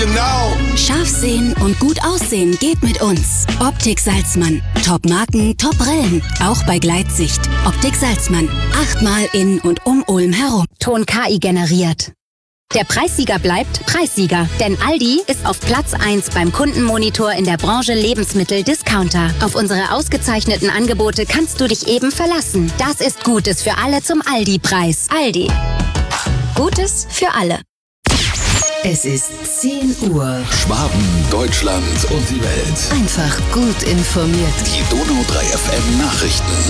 Scharf sehen und gut aussehen geht mit uns. Optik Salzmann. Top-Marken, Top-Brillen. Auch bei Gleitsicht. Optik Salzmann. 8-mal in und um Ulm herum. Ton KI generiert. Der Preissieger bleibt Preissieger, denn Aldi ist auf Platz 1 beim Kundenmonitor in der Branche Lebensmittel-Discounter. Auf unsere ausgezeichneten Angebote kannst du dich eben verlassen. Das ist Gutes für alle zum Aldi-Preis. Aldi. Gutes für alle. Es ist 10 Uhr. Schwaben, Deutschland und die Welt. Einfach gut informiert. Die Donau 3 FM Nachrichten.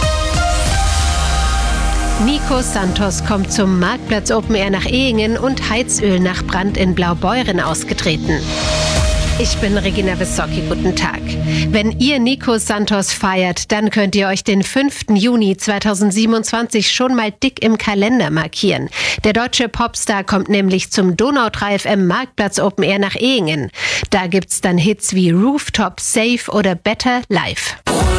Nico Santos kommt zum Marktplatz Open Air nach Ehingen und Heizöl nach Brand in Blaubeuren ausgetreten. Ich bin Regina Wissocki, guten Tag. Wenn ihr Nico Santos feiert, dann könnt ihr euch den 5. Juni 2027 schon mal dick im Kalender markieren. Der deutsche Popstar kommt nämlich zum Donau 3 FM Marktplatz Open Air nach Ehingen. Da gibt's dann Hits wie Rooftop, Safe oder Better Live.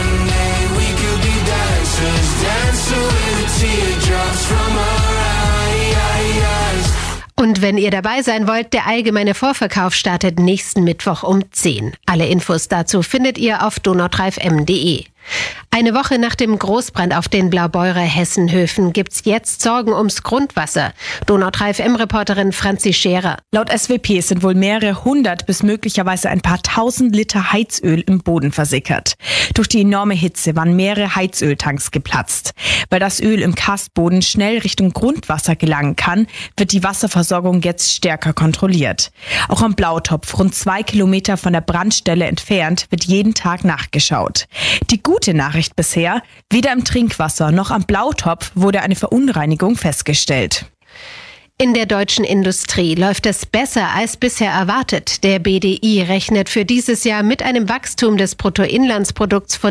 Und wenn ihr dabei sein wollt, der allgemeine Vorverkauf startet nächsten Mittwoch um 10. Alle Infos dazu findet ihr auf donau3fm.de. Eine Woche nach dem Großbrand auf den Blaubeurer Hessenhöfen gibt's jetzt Sorgen ums Grundwasser. Donau 3 FM-Reporterin Franzi Scherer. Laut SWP sind wohl mehrere hundert bis möglicherweise ein paar tausend Liter Heizöl im Boden versickert. Durch die enorme Hitze waren mehrere Heizöltanks geplatzt. Weil das Öl im Karstboden schnell Richtung Grundwasser gelangen kann, wird die Wasserversorgung jetzt stärker kontrolliert. Auch am Blautopf, rund 2 Kilometer von der Brandstelle entfernt, wird jeden Tag nachgeschaut. Die gute Nachricht bisher: weder im Trinkwasser noch am Blautopf wurde eine Verunreinigung festgestellt. In der deutschen Industrie läuft es besser als bisher erwartet. Der BDI rechnet für dieses Jahr mit einem Wachstum des Bruttoinlandsprodukts von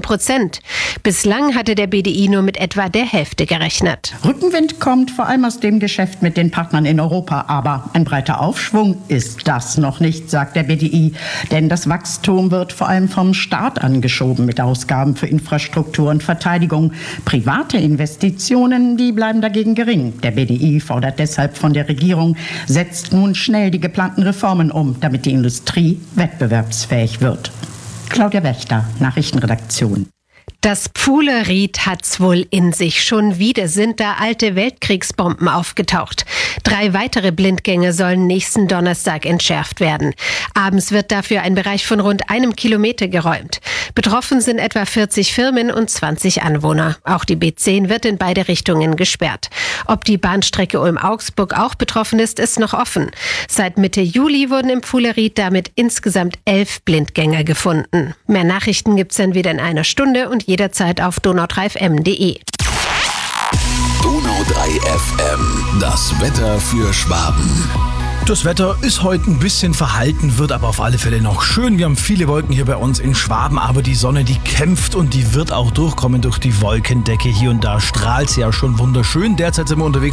1%. Bislang hatte der BDI nur mit etwa der Hälfte gerechnet. Rückenwind kommt vor allem aus dem Geschäft mit den Partnern in Europa. Aber ein breiter Aufschwung ist das noch nicht, sagt der BDI. Denn das Wachstum wird vor allem vom Staat angeschoben mit Ausgaben für Infrastruktur und Verteidigung. Private Investitionen, die bleiben dagegen gering. Der BDI fordert deshalb von der Regierung, setzt nun schnell die geplanten Reformen um, damit die Industrie wettbewerbsfähig wird. Claudia Wächter, Nachrichtenredaktion. Das Pfuhleried hat's wohl in sich. Schon wieder sind da alte Weltkriegsbomben aufgetaucht. 3 weitere Blindgänge sollen nächsten Donnerstag entschärft werden. Abends wird dafür ein Bereich von rund 1 Kilometer geräumt. Betroffen sind etwa 40 Firmen und 20 Anwohner. Auch die B10 wird in beide Richtungen gesperrt. Ob die Bahnstrecke Ulm-Augsburg auch betroffen ist noch offen. Seit Mitte Juli wurden im Pfuhleried damit insgesamt 11 Blindgänger gefunden. Mehr Nachrichten gibt's dann wieder in einer Stunde und jederzeit auf donau3fm.de. Donau 3 FM, das Wetter für Schwaben. Das Wetter ist heute ein bisschen verhalten, wird aber auf alle Fälle noch schön. Wir haben viele Wolken hier bei uns in Schwaben, aber die Sonne, die kämpft und die wird auch durchkommen durch die Wolkendecke. Hier und da strahlt sie ja schon wunderschön. Derzeit sind wir unterwegs